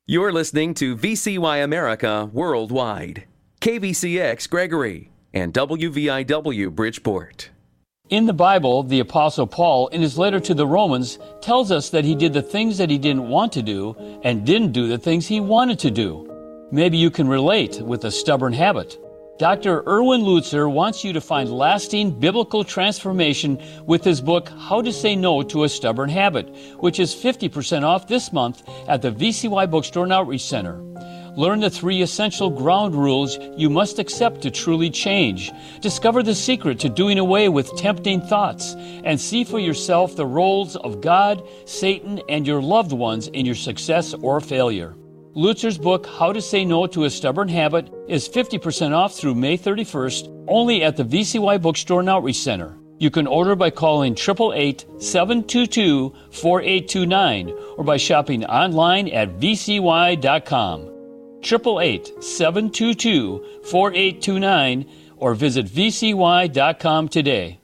You're listening to VCY America Worldwide, KVCX Gregory, and WVIW Bridgeport. In the Bible, the Apostle Paul, in his letter to the Romans, tells us that he did the things that he didn't want to do and didn't do the things he wanted to do. Maybe you can relate with a stubborn habit. Dr. Erwin Lutzer wants you to find lasting biblical transformation with his book, How to Say No to a Stubborn Habit, which is 50% off this month at the VCY Bookstore and Outreach Center. Learn the 3 essential ground rules you must accept to truly change. Discover the secret to doing away with tempting thoughts, and see for yourself the roles of God, Satan, and your loved ones in your success or failure. Lutzer's book, How to Say No to a Stubborn Habit, is 50% off through May 31st, only at the VCY Bookstore and Outreach Center. You can order by calling 888-722-4829 or by shopping online at vcy.com. 888-722-4829 or visit vcy.com today.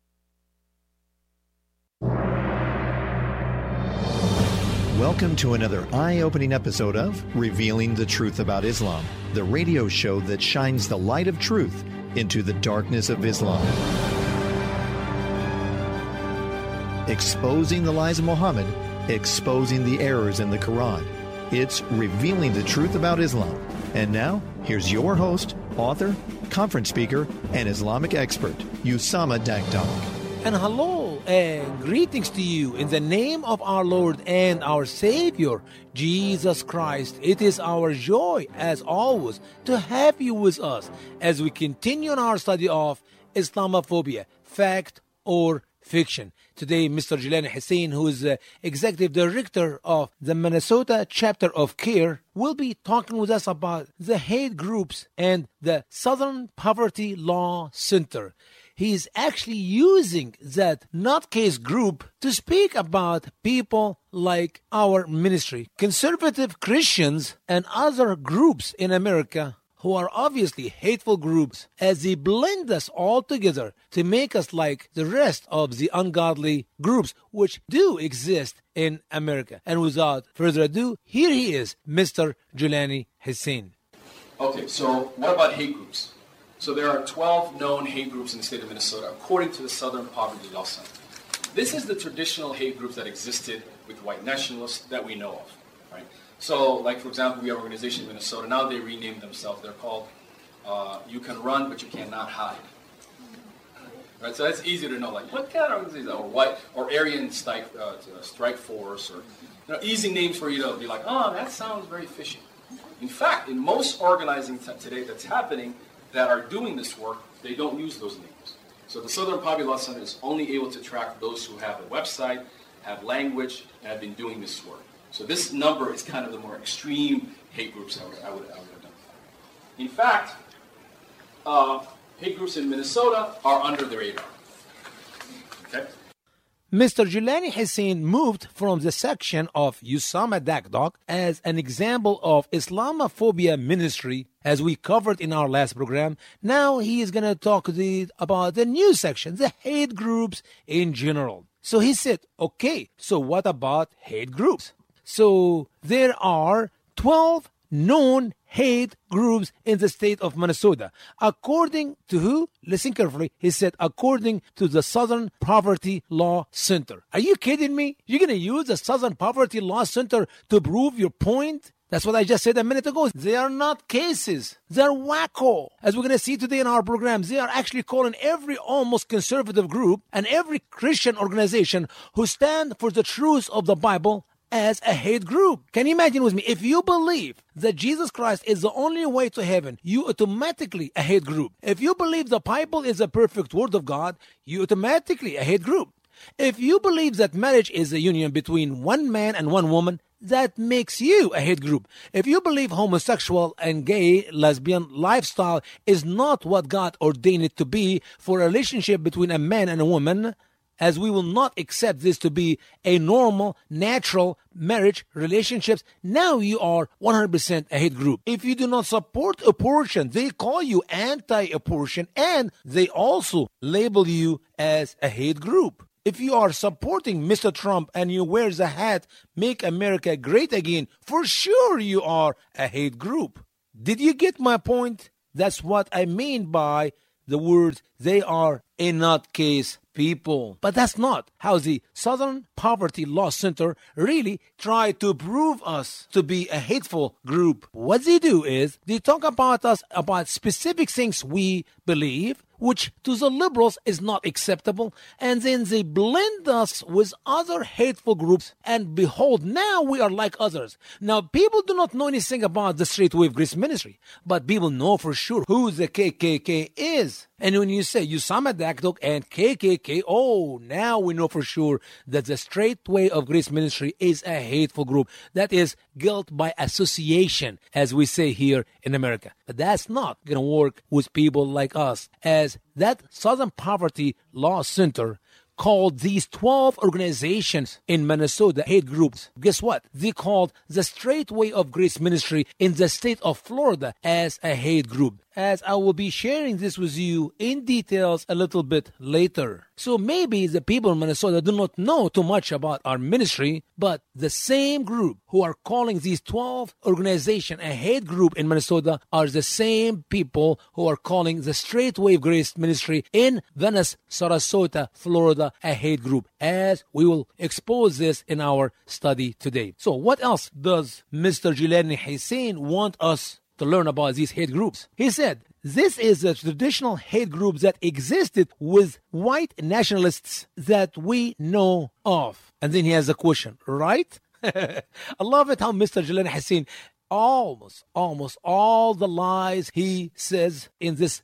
Welcome to another eye-opening episode of Revealing the Truth About Islam, the radio show that shines the light of truth into the darkness of Islam. Exposing the lies of Muhammad, exposing the errors in the Quran. It's Revealing the Truth About Islam. And now, here's your host, author, conference speaker, and Islamic expert, Usama Dagdag. And hello and greetings to you in the name of our Lord and our Savior, Jesus Christ. It is our joy, as always, to have you with us as we continue in our study of Islamophobia, fact or fiction. Today, Mr. Jelani Hussein, who is the Executive Director of the Minnesota chapter of CARE, will be talking with us about the hate groups and the Southern Poverty Law Center. He is actually using that nutcase group to speak about people like our ministry, conservative Christians and other groups in America who are obviously hateful groups, as they blend us all together to make us like the rest of the ungodly groups which do exist in America. And without further ado, here he is, Mr. Jelani Hussein. Okay, so what about hate groups? So there are 12 known hate groups in the state of Minnesota, according to the Southern Poverty Law Center. This is the traditional hate groups that existed with white nationalists that we know of, right? So, like, for example, we have an organization in Minnesota. Now they renamed themselves. They're called You Can Run, But You Cannot Hide. Right? So that's easy to know. Like, what kind of organization? Or white, or Aryan Strike Force, or easy names for you to be like, oh, that sounds very fishy. In fact, in most organizing today that's happening, that are doing this work, they don't use those names. So the Southern Poverty Law Center is only able to track those who have a website, have language, and have been doing this work. So this number is kind of the more extreme hate groups I would identify. In fact, hate groups in Minnesota are under the radar. Okay? Mr. Jelani Hussein moved from the section of Usama Dagdag as an example of Islamophobia ministry, as we covered in our last program. Now he is going to talk about the new section, the hate groups in general. So he said, okay, so what about hate groups? So there are 12 known hate groups in the state of Minnesota. According to who? Listen carefully. He said, according to the Southern Poverty Law Center. Are you kidding me? You're going to use the Southern Poverty Law Center to prove your point? That's what I just said a minute ago. They are not cases. They're wacko. As we're going to see today in our programs, they are actually calling every almost conservative group and every Christian organization who stand for the truth of the Bible as a hate group. Can you imagine with me? If you believe that Jesus Christ is the only way to heaven, you automatically a hate group. If you believe the Bible is a perfect word of God, you automatically a hate group. If you believe that marriage is a union between one man and one woman, that makes you a hate group. If you believe homosexual and gay, lesbian lifestyle is not what God ordained it to be for a relationship between a man and a woman, as we will not accept this to be a normal, natural marriage relationships, now you are 100% a hate group. If you do not support abortion, they call you anti-abortion, and they also label you as a hate group. If you are supporting Mr. Trump and you wear the hat, Make America Great Again, for sure you are a hate group. Did you get my point? That's what I mean by the words, they are a nutcase people. But that's not how the Southern Poverty Law Center really tried to prove us to be a hateful group. What they do is they talk about us, about specific things we believe, which to the liberals is not acceptable, and then they blend us with other hateful groups, and behold, now we are like others. Now, people do not know anything about the Straight Wave Grace Ministry, but people know for sure who the KKK is. And when you say Usama Dakdok and KKK, oh, now we know for sure that the Straight Way of Grace Ministry is a hateful group. That is guilt by association, as we say here in America. But that's not going to work with people like us, as that Southern Poverty Law Center called these 12 organizations in Minnesota hate groups. Guess what? They called the Straight Way of Grace Ministry in the state of Florida as a hate group, as I will be sharing this with you in details a little bit later. So maybe the people in Minnesota do not know too much about our ministry, but the same group who are calling these 12 organizations a hate group in Minnesota are the same people who are calling the Straight Wave Grace Ministry in Venice, Sarasota, Florida a hate group, as we will expose this in our study today. So what else does Mr. Jilani Hussein want us to learn about these hate groups? He said, this is a traditional hate group that existed with white nationalists that we know of. And then he has a question, right? I love it how Mr. Jilani Hussein, almost all the lies he says in this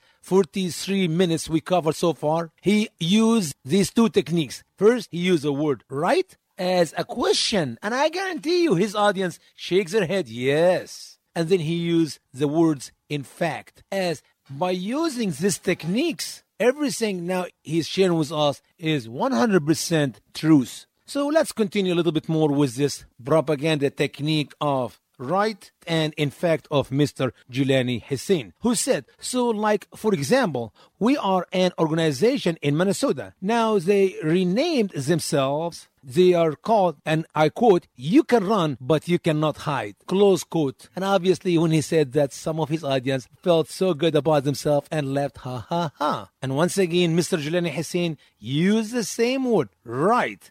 43 minutes we covered so far, he used these two techniques. First, he used the word right as a question, and I guarantee you his audience shakes their head, yes. And then he used the words in fact, as by using these techniques, everything now he's sharing with us is 100% truth. So let's continue a little bit more with this propaganda technique of right and in fact of Mr. Jilani Hussein, who said, so like, for example, we are an organization in Minnesota. Now they renamed themselves. They are called, and I quote, you can run, but you cannot hide, close quote. And obviously when he said that, some of his audience felt so good about themselves and laughed, ha, ha, ha. And once again, Mr. Jilani Hussein used the same word, right.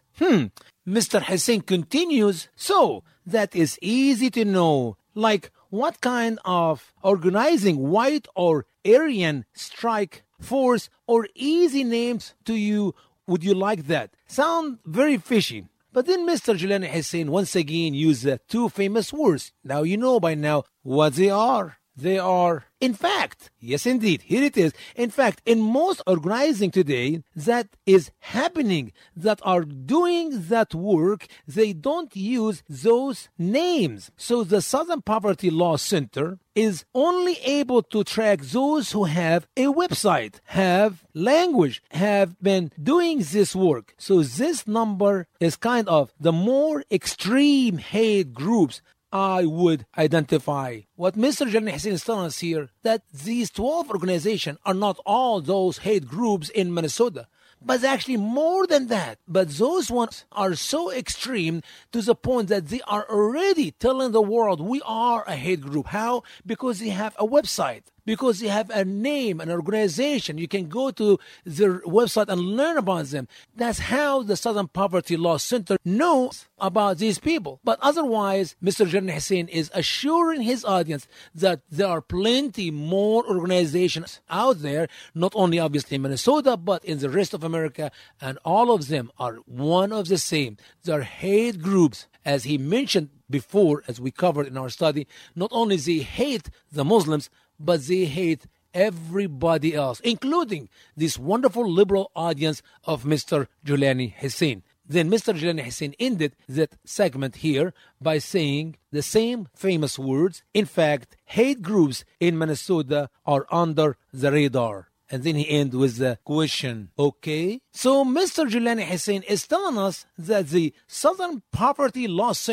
Mr. Hussein continues, so that is easy to know. Like, what kind of organizing white or Aryan strike force or easy names to you would you like that? Sound very fishy. But then Mr. Jilani Hussein once again used the two famous words. Now you know by now what they are. They are, in fact, yes indeed, here it is. In fact, in most organizing today that is happening, that are doing that work, they don't use those names. So the Southern Poverty Law Center is only able to track those who have a website, have language, have been doing this work. So this number is kind of the more extreme hate groups I would identify. What Mr. Jilani Hussein is telling us here, that these 12 organizations are not all those hate groups in Minnesota, but actually more than that. But those ones are so extreme to the point that they are already telling the world we are a hate group. How? Because they have a website. Because they have a name, an organization. You can go to their website and learn about them. That's how the Southern Poverty Law Center knows about these people. But otherwise, Mr. Jilani Hussein is assuring his audience that there are plenty more organizations out there, not only obviously in Minnesota, but in the rest of America, and all of them are one of the same. They're hate groups. As he mentioned before, as we covered in our study, not only they hate the Muslims, but they hate everybody else, including this wonderful liberal audience of Mr. Jilani Hussein. Then Mr. Jilani Hussein ended that segment here by saying the same famous words. In fact, hate groups in Minnesota are under the radar. And then he ends with the question, okay? So Mr. Jilani Hussein is telling us that the Southern Poverty Law Center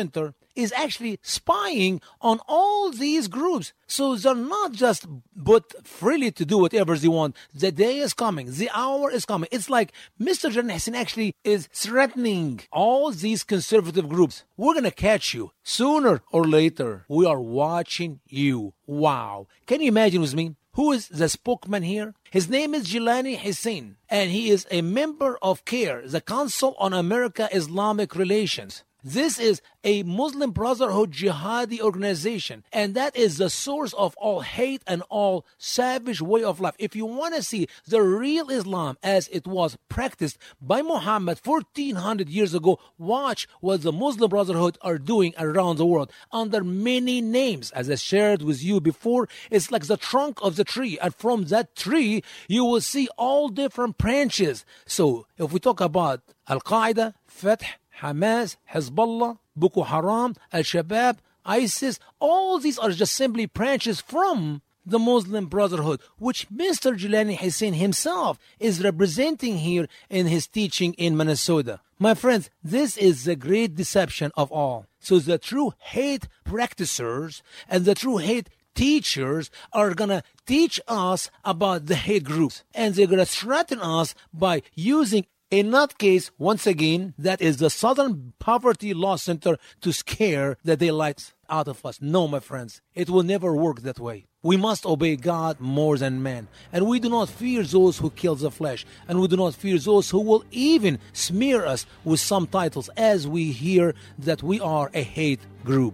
is actually spying on all these groups. So they're not just put freely to do whatever they want. The day is coming. The hour is coming. It's like Mr. Jalani Hussein actually is threatening all these conservative groups. We're going to catch you. Sooner or later, we are watching you. Wow. Can you imagine with me? Who is the spokesman here? His name is Jalani Hussein, and he is a member of CAIR, the Council on America-Islamic Relations. This is a Muslim Brotherhood jihadi organization, and that is the source of all hate and all savage way of life. If you want to see the real Islam as it was practiced by Muhammad 1400 years ago, watch what the Muslim Brotherhood are doing around the world under many names. As I shared with you before, it's like the trunk of the tree, and from that tree you will see all different branches. So if we talk about Al-Qaeda, Fatah, Hamas, Hezbollah, Boko Haram, Al-Shabaab, ISIS, all these are just simply branches from the Muslim Brotherhood, which Mr. Jalani Hussein himself is representing here in his teaching in Minnesota. My friends, this is the great deception of all. So the true hate practitioners and the true hate teachers are going to teach us about the hate groups. And they're going to threaten us by using a nutcase, once again, that is the Southern Poverty Law Center, to scare the daylights out of us. No, my friends, it will never work that way. We must obey God more than man. And we do not fear those who kill the flesh. And we do not fear those who will even smear us with some titles as we hear that we are a hate group.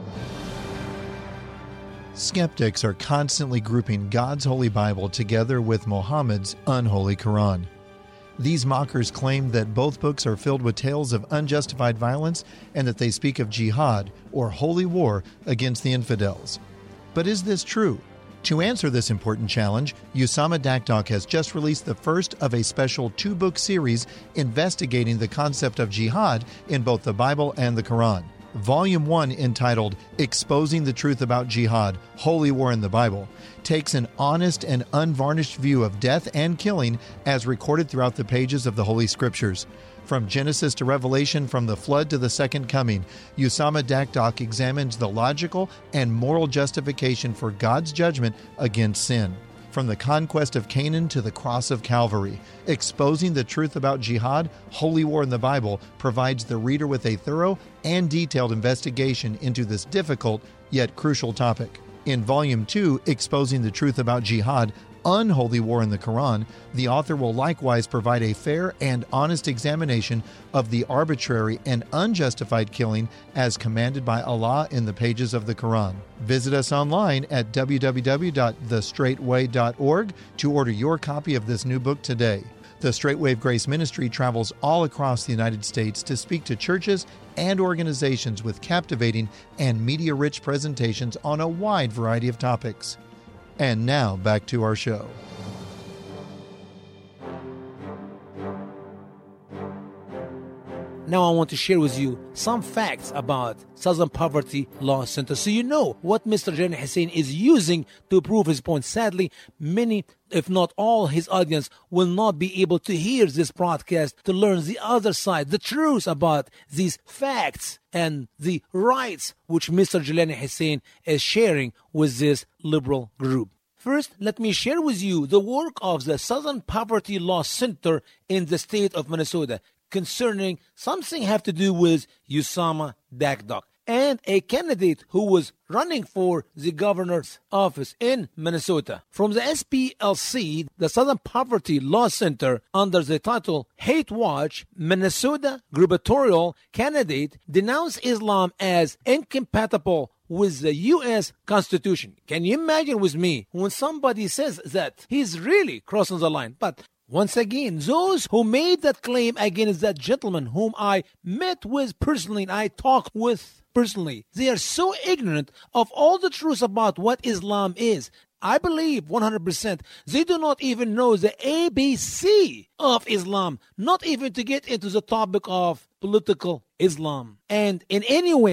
Skeptics are constantly grouping God's Holy Bible together with Muhammad's unholy Quran. These mockers claim that both books are filled with tales of unjustified violence and that they speak of jihad, or holy war, against the infidels. But is this true? To answer this important challenge, Usama Dakdok has just released the first of a special 2-book series investigating the concept of jihad in both the Bible and the Quran. Volume 1, entitled Exposing the Truth About Jihad, Holy War in the Bible, takes an honest and unvarnished view of death and killing as recorded throughout the pages of the Holy Scriptures. From Genesis to Revelation, from the flood to the second coming, Usama Dakdok examines the logical and moral justification for God's judgment against sin. From the conquest of Canaan to the cross of Calvary, Exposing the Truth About Jihad, Holy War in the Bible provides the reader with a thorough and detailed investigation into this difficult yet crucial topic. In Volume 2, Exposing the Truth About Jihad, Unholy War in the Quran, the author will likewise provide a fair and honest examination of the arbitrary and unjustified killing as commanded by Allah in the pages of the Quran. Visit us online at www.thestraightway.org to order your copy of this new book today. The Straightwave Grace Ministry travels all across the United States to speak to churches and organizations with captivating and media-rich presentations on a wide variety of topics. And now, back to our show. Now I want to share with you some facts about Southern Poverty Law Center so you know what Mr. Jalani Hussein is using to prove his point. Sadly, many, if not all, his audience will not be able to hear this broadcast to learn the other side, the truth about these facts and the rights which Mr. Jalani Hussein is sharing with this liberal group. First, let me share with you the work of the Southern Poverty Law Center in the state of Minnesota concerning something have to do with Usama Dakdok and a candidate who was running for the governor's office in Minnesota. From the SPLC, the Southern Poverty Law Center, under the title Hate Watch, Minnesota gubernatorial candidate denounced Islam as incompatible with the U.S. Constitution. Can you imagine with me when somebody says that? He's really crossing the line. But once again, those who made that claim against that gentleman whom I met with personally and I talked with personally, they are so ignorant of all the truth about what Islam is. I believe 100% they do not even know the ABC of Islam, not even to get into the topic of political Islam. And in any way,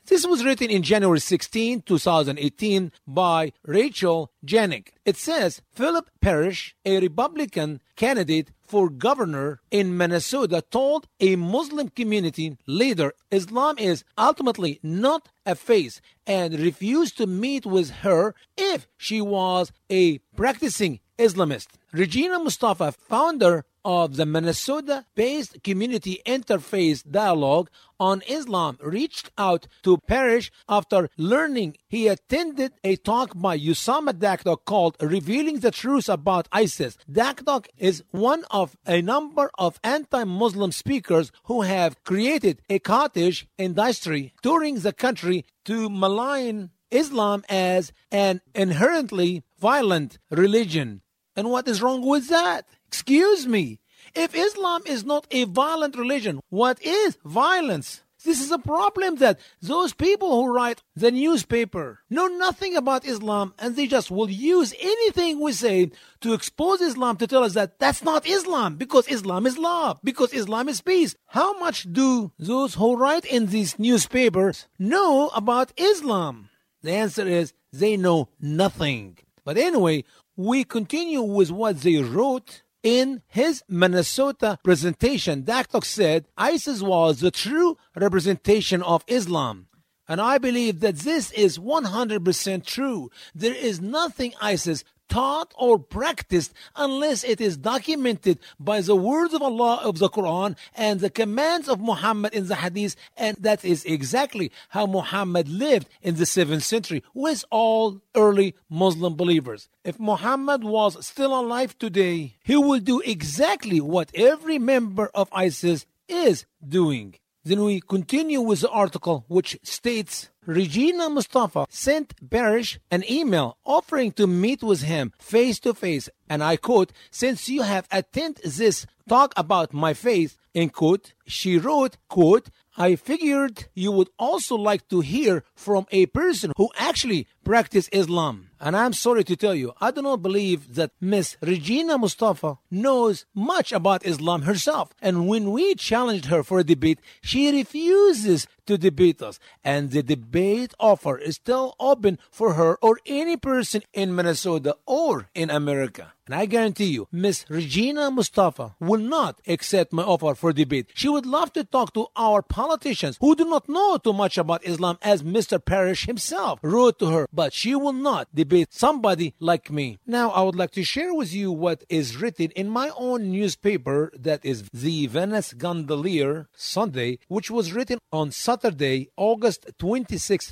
This was written in January 16, 2018 by Rachel Janik. It says, Philip Parrish, a Republican candidate for governor in Minnesota, told a Muslim community leader Islam is ultimately not a faith and refused to meet with her if she was a practicing Islamist. Regina Mustafa, founder of the Minnesota-based Community Interfaith Dialogue on Islam, reached out to Parrish after learning he attended a talk by Usama Dakdok called Revealing the Truth About ISIS. Dakdok is one of a number of anti-Muslim speakers who have created a cottage industry touring the country to malign Islam as an inherently violent religion. And what is wrong with that? Excuse me. If Islam is not a violent religion, what is violence? This is a problem that those people who write the newspaper know nothing about Islam, and they just will use anything we say to expose Islam, to tell us that that's not Islam, because Islam is love, because Islam is peace. How much do those who write in these newspapers know about Islam? The answer is they know nothing. But anyway, we continue with what they wrote. In his Minnesota presentation, Dakdok said ISIS was the true representation of Islam. And I believe that this is 100% true. There is nothing ISIS taught or practiced unless it is documented by the words of Allah of the Quran and the commands of Muhammad in the Hadith, and that is exactly how Muhammad lived in the 7th century with all early Muslim believers. If Muhammad was still alive today, he will do exactly what every member of ISIS is doing. Then we continue with the article, which states, Regina Mustafa sent Parrish an email offering to meet with him face to face. And I quote, since you have attended this talk about my faith, end quote, she wrote, quote, I figured you would also like to hear from a person who actually practiced Islam. And I'm sorry to tell you, I do not believe that Miss Regina Mustafa knows much about Islam herself. And when we challenged her for a debate, she refuses to debate us. And the debate offer is still open for her or any person in Minnesota or in America. And I guarantee you, Miss Regina Mustafa will not accept my offer for debate. She would love to talk to our politicians who do not know too much about Islam, as Mr. Parrish himself wrote to her, but she will not debate somebody like me. Now, I would like to share with you what is written in my own newspaper, that is the Venice Gondolier Sunday, which was written on Saturday, August 26,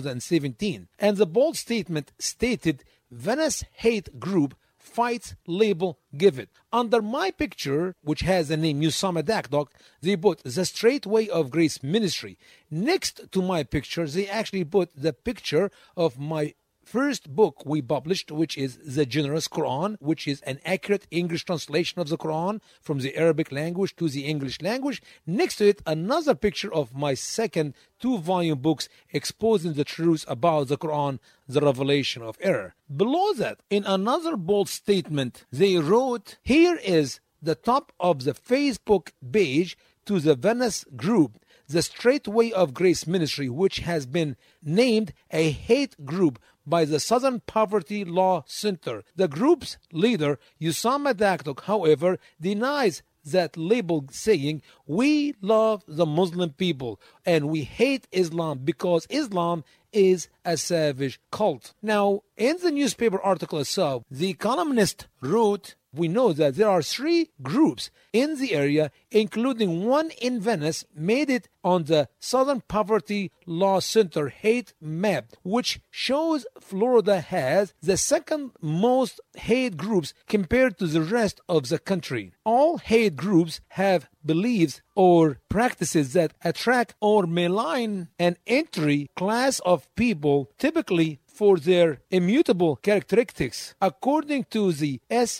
2017. And the bold statement stated, Venice Hate Group fights label give it. Under my picture, which has the name Usama Dakdok, they put the Straight Way of Grace Ministry. Next to my picture, they actually put the picture of my first book we published, which is The Generous Quran, which is an accurate English translation of the Quran from the Arabic language to the English language. Next to it, another picture of my second 2-volume books exposing the truth about the Quran, the revelation of error. Below that, in another bold statement, they wrote, here is the top of the Facebook page to the Venice group, the Straight Way of Grace Ministry, which has been named a hate group by the Southern Poverty Law Center. The group's leader, Usama Dakdok, however, denies that label, saying, we love the Muslim people and we hate Islam because Islam is a savage cult. Now, in the newspaper article itself, the columnist wrote, we know that there are 3 groups in the area, including one in Venice, made it on the Southern Poverty Law Center hate map, which shows Florida has the second most hate groups compared to the rest of the country. All hate groups have beliefs or practices that attract or malign an entry class of people, typically for their immutable characteristics, according to the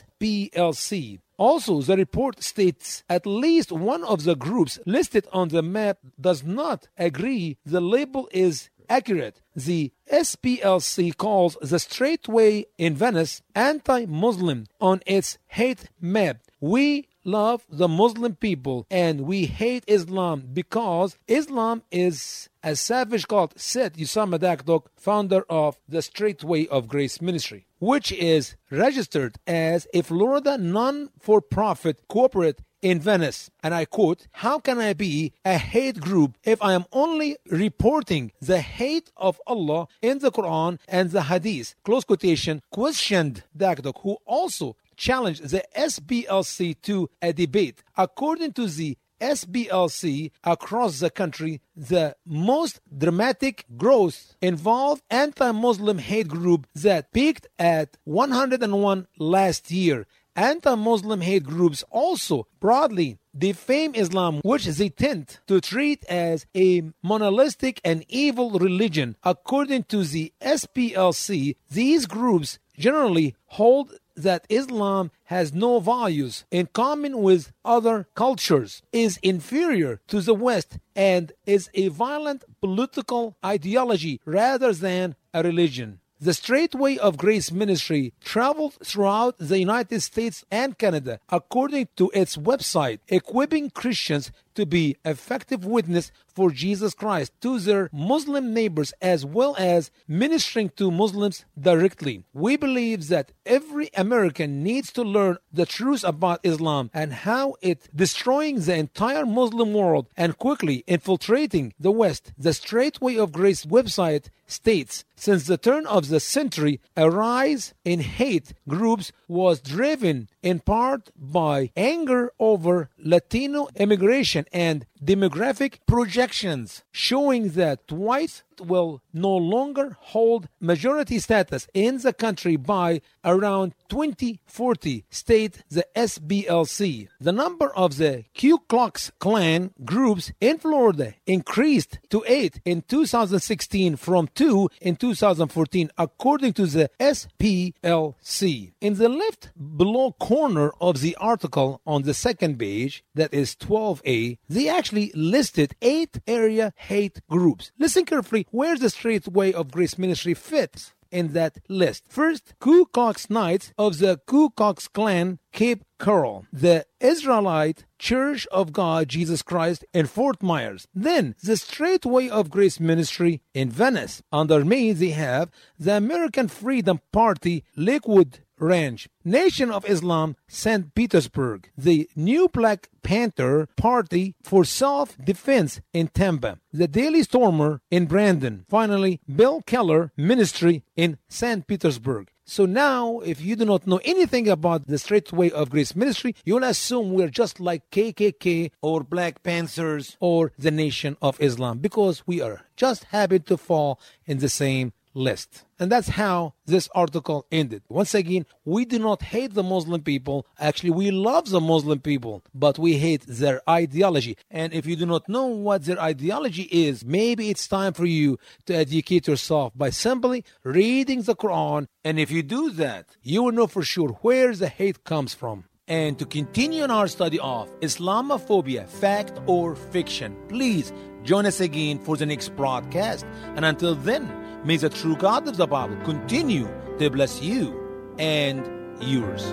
SPLC. Also, the report states at least one of the groups listed on the map does not agree the label is accurate. The SPLC calls the Straight Way in Venice anti-Muslim on its hate map. We love the Muslim people and we hate Islam because Islam is a savage cult, said Usama Dakdok, founder of the Straight Way of Grace Ministry, which is registered as a Florida non-for-profit corporate in Venice. And I quote, "How can I be a hate group if I am only reporting the hate of Allah in the Quran and the Hadith?" Close quotation, questioned Dakdok, who also challenged the SBLC to a debate. According to the SBLC across the country, the most dramatic growth involved anti-Muslim hate group that peaked at 101 last year. Anti-Muslim hate groups also broadly defame Islam, which they tend to treat as a monolithic and evil religion. According to the SPLC, these groups generally hold that Islam has no values in common with other cultures, is inferior to the West, and is a violent political ideology rather than a religion. The Straight Way of Grace Ministry traveled throughout the United States and Canada, according to its website, equipping Christians to be effective witness for Jesus Christ to their Muslim neighbors as well as ministering to Muslims directly. We believe that every American needs to learn the truth about Islam and how it destroying the entire Muslim world and quickly infiltrating the West. The Straight Way of Grace website states, since the turn of the century, a rise in hate groups was driven in part by anger over Latino immigration and demographic projections, showing that whites will no longer hold majority status in the country by around 2040, state the SBLC. The number of the Ku Klux Klan groups in Florida increased to 8 in 2016 from 2 in 2014, according to the SPLC. In the left below corner of the article on the second page, that is 12A, they actually listed 8 area hate groups. Listen carefully where the Straight Way of Grace Ministry fits in that list. First, Ku Klux Knights of the Ku Klux Klan, Cape Coral, the Israelite Church of God Jesus Christ in Fort Myers. Then the Straight Way of Grace Ministry in Venice. Under me they have the American Freedom Party, Lakewood Ranch, Nation of Islam, St. Petersburg, the New Black Panther Party for Self-Defense in Tampa, the Daily Stormer in Brandon, finally Bill Keller Ministry in St. Petersburg. So now, if you do not know anything about the Straight Way of Grace Ministry, you'll assume we're just like KKK or Black Panthers or the Nation of Islam, because we are just happen to fall in the same list. And that's how this article ended. Once again, we do not hate the Muslim people. Actually, we love the Muslim people, but we hate their ideology. And if you do not know what their ideology is, maybe it's time for you to educate yourself by simply reading the Quran. And if you do that, you will know for sure where the hate comes from. And to continue in our study of Islamophobia, fact or fiction, please join us again for the next broadcast. And until then, may the true God of the Bible continue to bless you and yours.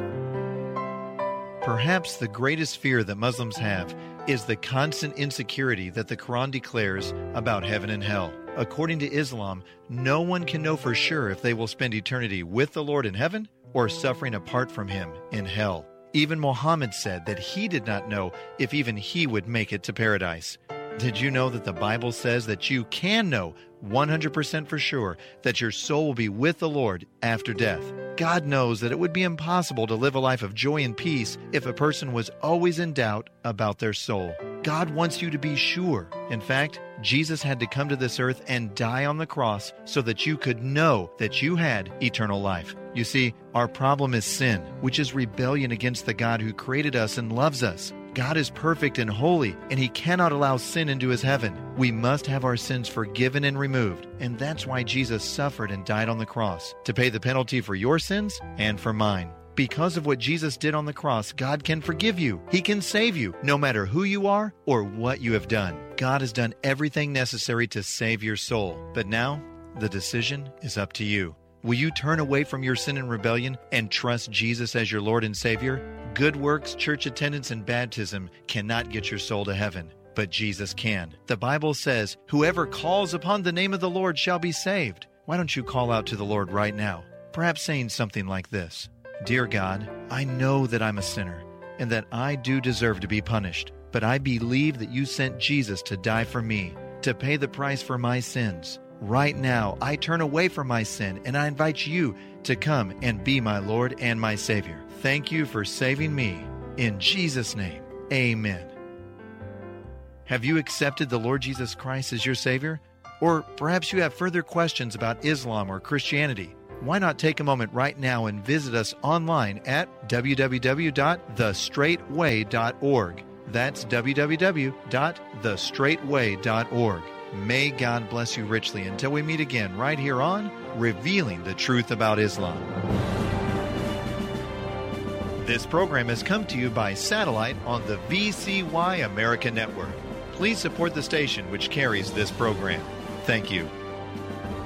Perhaps the greatest fear that Muslims have is the constant insecurity that the Quran declares about heaven and hell. According to Islam, no one can know for sure if they will spend eternity with the Lord in heaven or suffering apart from Him in hell. Even Muhammad said that he did not know if even he would make it to paradise. Did you know that the Bible says that you can know 100% for sure that your soul will be with the Lord after death? God knows that it would be impossible to live a life of joy and peace if a person was always in doubt about their soul. God wants you to be sure. In fact, Jesus had to come to this earth and die on the cross so that you could know that you had eternal life. You see, our problem is sin, which is rebellion against the God who created us and loves us. God is perfect and holy, and He cannot allow sin into His heaven. We must have our sins forgiven and removed, and that's why Jesus suffered and died on the cross, to pay the penalty for your sins and for mine. Because of what Jesus did on the cross, God can forgive you. He can save you, no matter who you are or what you have done. God has done everything necessary to save your soul. But now, the decision is up to you. Will you turn away from your sin and rebellion and trust Jesus as your Lord and Savior? Good works, church attendance, and baptism cannot get your soul to heaven, but Jesus can. The Bible says, "Whoever calls upon the name of the Lord shall be saved." Why don't you call out to the Lord right now? Perhaps saying something like this: "Dear God, I know that I'm a sinner and that I do deserve to be punished, but I believe that you sent Jesus to die for me, to pay the price for my sins. Right now, I turn away from my sin and I invite you to come and be my Lord and my Savior. Thank you for saving me. In Jesus' name, amen." Have you accepted the Lord Jesus Christ as your Savior? Or perhaps you have further questions about Islam or Christianity. Why not take a moment right now and visit us online at www.thestraightway.org. That's www.thestraightway.org. May God bless you richly until we meet again right here on Revealing the Truth About Islam. This program has come to you by satellite on the VCY America Network. Please support the station which carries this program. Thank you.